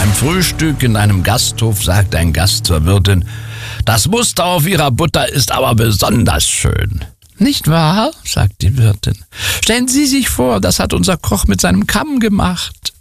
Beim Frühstück in einem Gasthof sagt ein Gast zur Wirtin: »Das Muster auf Ihrer Butter ist aber besonders schön.« »Nicht wahr?«, sagt die Wirtin. »Stellen Sie sich vor, das hat unser Koch mit seinem Kamm gemacht.«